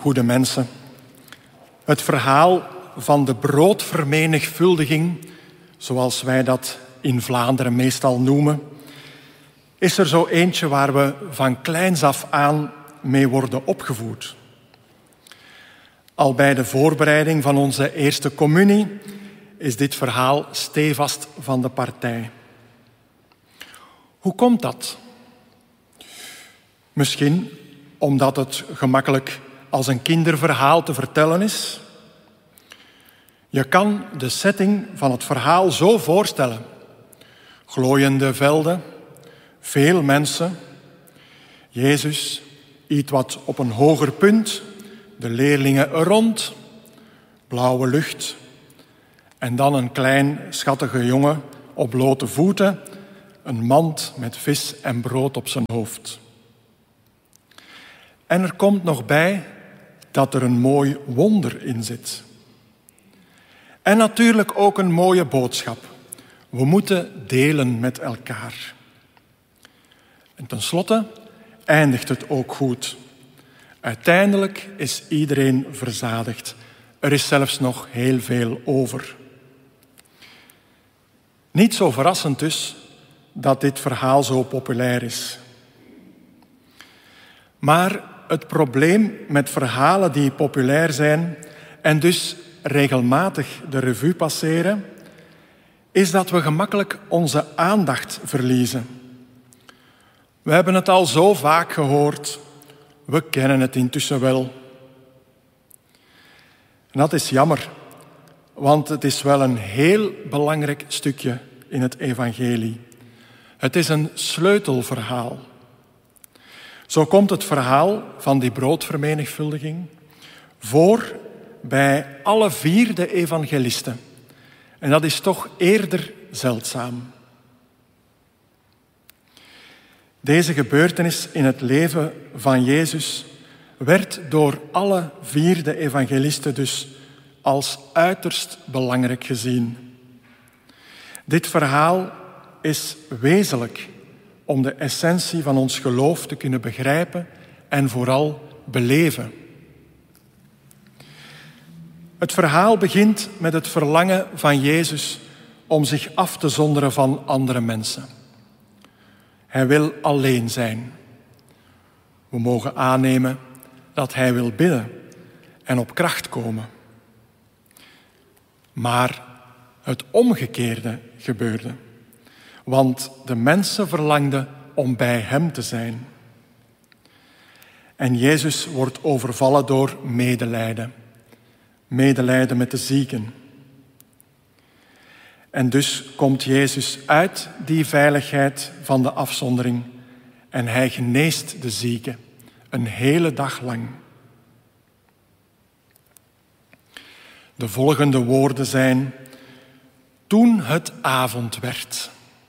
goede mensen. Het verhaal van de broodvermenigvuldiging, zoals wij dat in Vlaanderen meestal noemen, is er zo eentje waar we van kleins af aan mee worden opgevoed. Al bij de voorbereiding van onze eerste communie is dit verhaal stevast van de partij. Hoe komt dat? Misschien omdat het gemakkelijk als een kinderverhaal te vertellen is. Je kan de setting van het verhaal zo voorstellen. Glooiende velden, veel mensen, Jezus iets wat op een hoger punt, de leerlingen er rond, blauwe lucht en dan een klein schattige jongen op blote voeten, een mand met vis en brood op zijn hoofd. En er komt nog bij dat er een mooi wonder in zit. En natuurlijk ook een mooie boodschap. We moeten delen met elkaar. En tenslotte eindigt het ook goed. Uiteindelijk is iedereen verzadigd. Er is zelfs nog heel veel over. Niet zo verrassend dus dat dit verhaal zo populair is. Maar het probleem met verhalen die populair zijn en dus regelmatig de revue passeren, is dat we gemakkelijk onze aandacht verliezen. We hebben het al zo vaak gehoord, we kennen het intussen wel. En dat is jammer, want het is wel een heel belangrijk stukje in het evangelie. Het is een sleutelverhaal. Zo komt het verhaal van die broodvermenigvuldiging voor bij alle 4 de evangelisten. En dat is toch eerder zeldzaam. Deze gebeurtenis in het leven van Jezus werd door alle 4 de evangelisten dus als uiterst belangrijk gezien. Dit verhaal is wezenlijk om de essentie van ons geloof te kunnen begrijpen en vooral beleven. Het verhaal begint met het verlangen van Jezus om zich af te zonderen van andere mensen. Hij wil alleen zijn. We mogen aannemen dat hij wil bidden en op kracht komen. Maar het omgekeerde gebeurde. Want de mensen verlangden om bij hem te zijn. En Jezus wordt overvallen door medelijden. Medelijden met de zieken. En dus komt Jezus uit die veiligheid van de afzondering en hij geneest de zieken een hele dag lang. De volgende woorden zijn: toen het avond werd.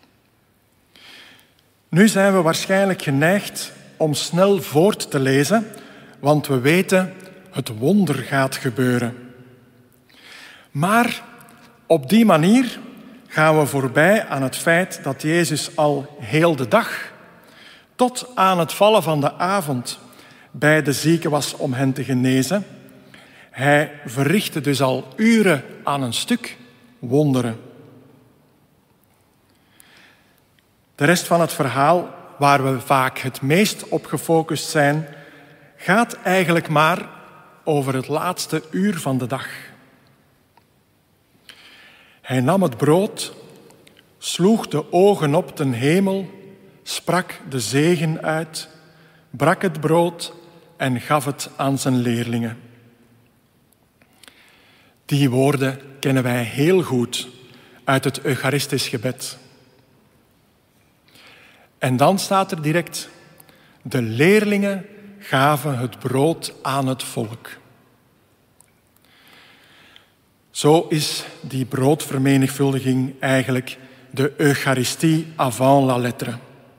Nu zijn we waarschijnlijk geneigd om snel voort te lezen, want we weten het wonder gaat gebeuren. Maar op die manier gaan we voorbij aan het feit dat Jezus al heel de dag, tot aan het vallen van de avond, bij de zieken was om hen te genezen. Hij verrichtte dus al uren aan een stuk wonderen. De rest van het verhaal, waar we vaak het meest op gefocust zijn, gaat eigenlijk maar over het laatste uur van de dag. Hij nam het brood, sloeg de ogen op ten hemel, sprak de zegen uit, brak het brood en gaf het aan zijn leerlingen. Die woorden kennen wij heel goed uit het Eucharistisch gebed. En dan staat er direct: de leerlingen gaven het brood aan het volk. Zo is die broodvermenigvuldiging eigenlijk de Eucharistie avant la lettre.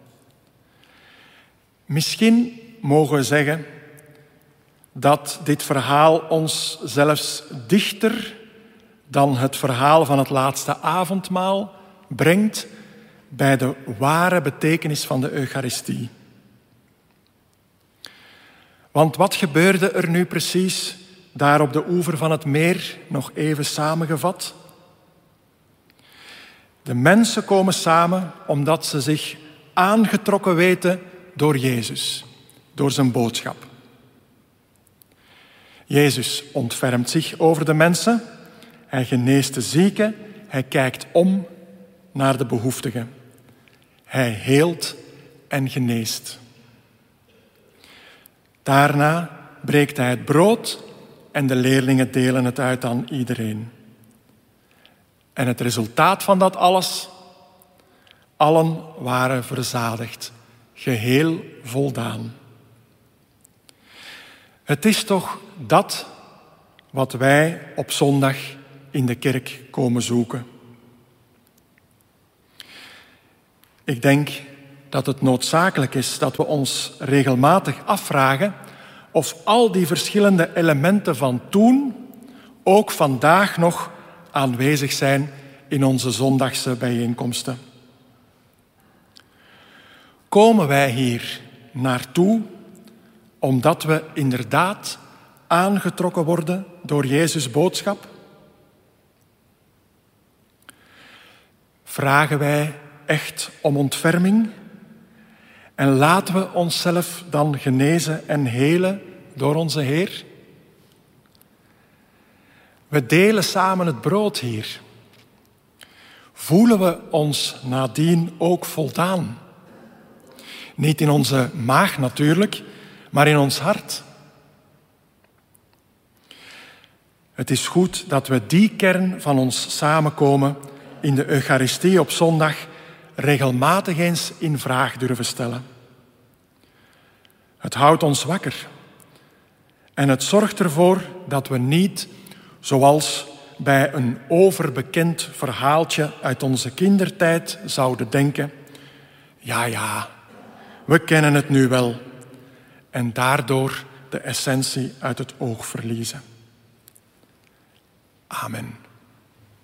Misschien mogen we zeggen dat dit verhaal ons zelfs dichter dan het verhaal van het laatste avondmaal brengt bij de ware betekenis van de Eucharistie. Want wat gebeurde er nu precies daar op de oever van het meer, nog even samengevat? De mensen komen samen omdat ze zich aangetrokken weten door Jezus, door zijn boodschap. Jezus ontfermt zich over de mensen, hij geneest de zieken, hij kijkt om naar de behoeftigen. Hij heelt en geneest. Daarna breekt hij het brood en de leerlingen delen het uit aan iedereen. En het resultaat van dat alles? Allen waren verzadigd, geheel voldaan. Het is toch dat wat wij op zondag in de kerk komen zoeken. Ik denk dat het noodzakelijk is dat we ons regelmatig afvragen of al die verschillende elementen van toen ook vandaag nog aanwezig zijn in onze zondagse bijeenkomsten. Komen wij hier naartoe omdat we inderdaad aangetrokken worden door Jezus' boodschap? Vragen wij echt om ontferming? En laten we onszelf dan genezen en helen door onze Heer? We delen samen het brood hier. Voelen we ons nadien ook voldaan? Niet in onze maag natuurlijk, maar in ons hart. Het is goed dat we die kern van ons samenkomen in de Eucharistie op zondag regelmatig eens in vraag durven stellen. Het houdt ons wakker. En het zorgt ervoor dat we niet, zoals bij een overbekend verhaaltje uit onze kindertijd, zouden denken: ja, we kennen het nu wel. En daardoor de essentie uit het oog verliezen. Amen.